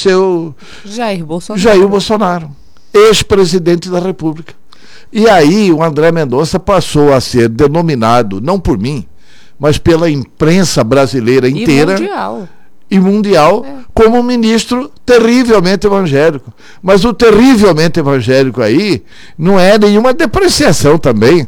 seu Jair Bolsonaro, ex-presidente da República. E aí o André Mendonça passou a ser denominado, não por mim, mas pela imprensa brasileira inteira e mundial como um ministro terrivelmente evangélico. Mas o terrivelmente evangélico aí não é nenhuma depreciação também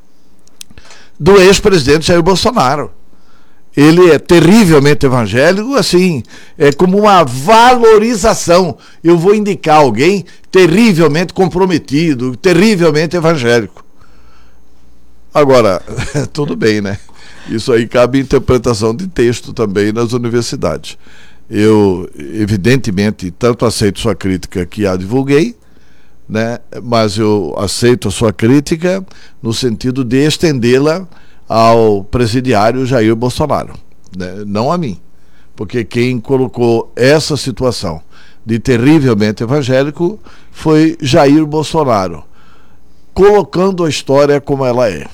do ex-presidente Jair Bolsonaro. Ele é terrivelmente evangélico, assim, é como uma valorização. Eu vou indicar alguém terrivelmente comprometido, terrivelmente evangélico. Agora, tudo bem, né? Isso aí cabe interpretação de texto também nas universidades. Eu, evidentemente, tanto aceito sua crítica que a divulguei, né? Mas eu aceito a sua crítica no sentido de estendê-la ao presidiário Jair Bolsonaro, né? Não a mim, porque quem colocou essa situação de terrivelmente evangélico foi Jair Bolsonaro, colocando a história como ela é,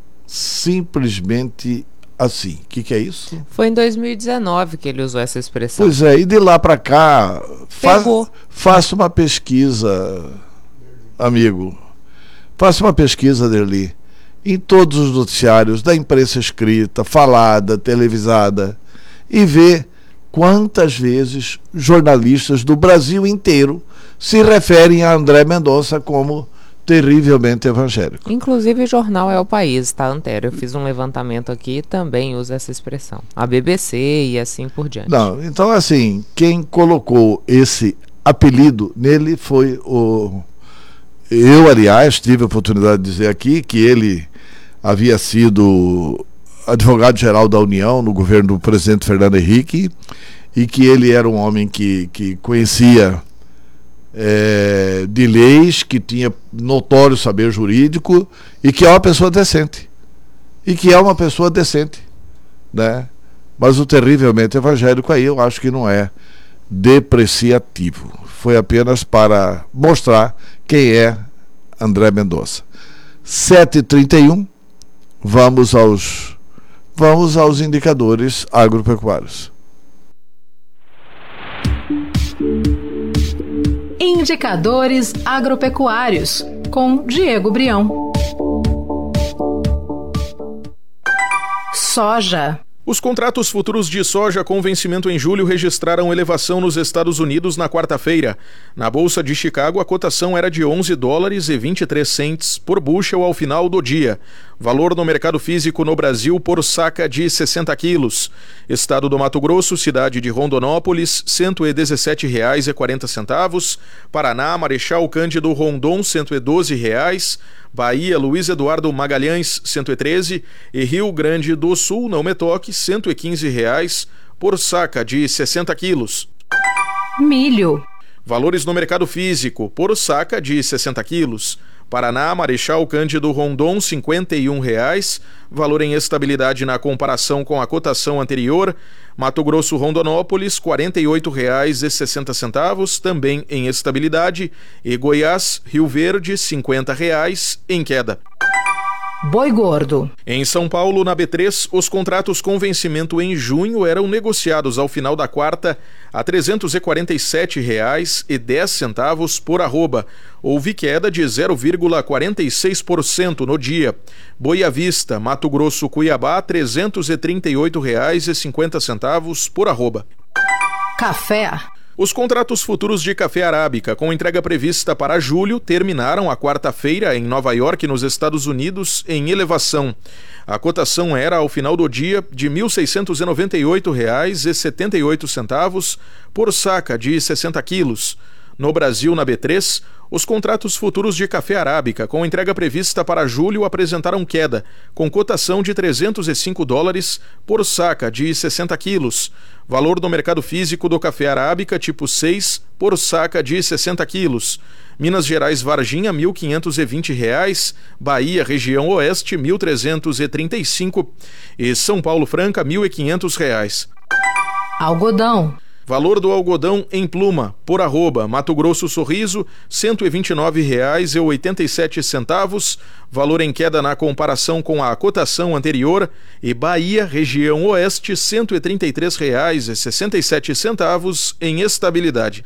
simplesmente assim. O que é isso? Foi em 2019 que ele usou essa expressão. Pois é, e de lá para cá faça uma pesquisa, amigo, faça uma pesquisa, Derli, em todos os noticiários da imprensa escrita, falada, televisada, e vê quantas vezes jornalistas do Brasil inteiro se referem a André Mendonça como terrivelmente evangélico. Inclusive o jornal É o País, tá, Antério? Eu fiz um levantamento aqui e também usa essa expressão. A BBC e assim por diante. Não, então assim, quem colocou esse apelido nele foi o... Eu, aliás, tive a oportunidade de dizer aqui que ele havia sido advogado-geral da União no governo do presidente Fernando Henrique e que ele era um homem que conhecia de leis, que tinha notório saber jurídico e que é uma pessoa decente. Né? Mas o terrivelmente evangélico aí eu acho que não é depreciativo. Foi apenas para mostrar quem é André Mendonça. 7h31, vamos aos indicadores agropecuários. Indicadores agropecuários, com Diego Brião. Soja. Os contratos futuros de soja com vencimento em julho registraram elevação nos Estados Unidos na quarta-feira. Na Bolsa de Chicago, a cotação era de $11,23 por bushel ao final do dia. Valor no mercado físico no Brasil por saca de 60 quilos. Estado do Mato Grosso, cidade de Rondonópolis, R$ 117,40. Paraná, Marechal Cândido Rondon, R$ 112. Bahia, Luiz Eduardo Magalhães, 113, e Rio Grande do Sul, não me toque, R$ 115 por saca de 60 quilos. Milho. Valores no mercado físico, por saca de 60 quilos. Paraná, Marechal Cândido Rondon, R$ 51, valor em estabilidade na comparação com a cotação anterior. Mato Grosso, Rondonópolis, R$ 48,60, também em estabilidade. E Goiás, Rio Verde, R$ 50, em queda. Boi gordo. Em São Paulo, na B3, os contratos com vencimento em junho eram negociados ao final da quarta a R$ 347,10 por arroba. Houve queda de 0,46% no dia. Boi à vista, Mato Grosso, Cuiabá, R$ 338,50 por arroba. Café. Os contratos futuros de café arábica, com entrega prevista para julho, terminaram a quarta-feira em Nova York, nos Estados Unidos, em elevação. A cotação era, ao final do dia, de R$ 1.698,78 por saca de 60 quilos. No Brasil, na B3, os contratos futuros de café arábica, com entrega prevista para julho, apresentaram queda, com cotação de $305 por saca de 60 quilos. Valor no mercado físico do café arábica tipo 6 por saca de 60 quilos. Minas Gerais, Varginha, R$ 1.520. Bahia, região oeste, R$ 1.335. E São Paulo, Franca, R$ 1.500. Algodão. Valor do algodão em pluma, por arroba, Mato Grosso Sorriso, R$ 129,87. Valor em queda na comparação com a cotação anterior. E Bahia, região oeste, R$ 133,67 em estabilidade.